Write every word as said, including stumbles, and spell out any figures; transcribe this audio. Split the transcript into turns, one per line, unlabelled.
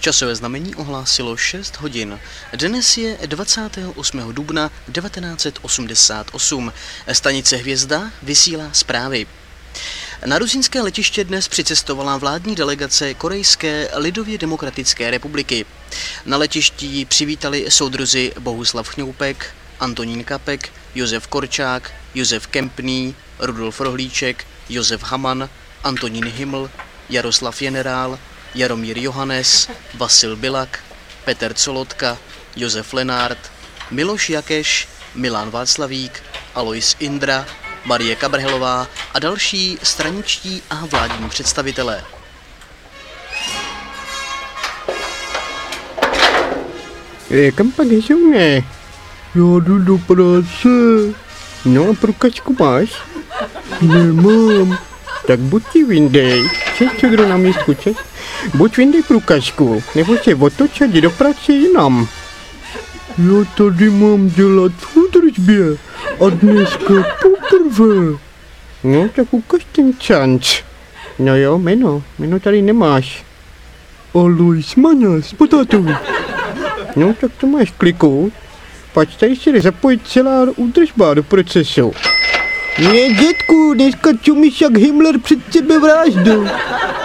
Časové znamení ohlásilo šest hodin. Dnes je dvacátého osmého dubna devatenáct set osmdesát osm. Stanice Hvězda vysílá zprávy. Na rusínské letiště dnes přicestovala vládní delegace Korejské lidově demokratické republiky. Na letišti ji přivítali soudruzi Bohuslav Chňoupek, Antonín Kapek, Josef Korčák, Josef Kempný, Rudolf Rohlíček, Josef Haman, Antonín Himl, Jaroslav Generál, Jaromír Johannes, Vasil Bilak, Petr Colotka, Josef Lenárd, Miloš Jakeš, Milan Václavík, Alois Indra, Marie Kabrhelová a další straničtí a vládní představitelé.
E, kam pak jdou, ne? Já jdu do práce. No a průkačku máš? Nemám. Tak buď ti vyndej. Češ, co kdo na místku, češ? Buď vyndej průkačku, nebo se otoč a jdi do práce jinam. Já tady mám dělat v údržbě a dneska poprvé. No tak ukaž ten čanč. No jo, jméno, jméno tady nemáš. Alois Maňas, potátovi. No tak to máš kliknout. Pak tady se jde zapojit celá údržba do procesu. Ne, dětku, dneska čumíš jak Himmler před sebevraždou.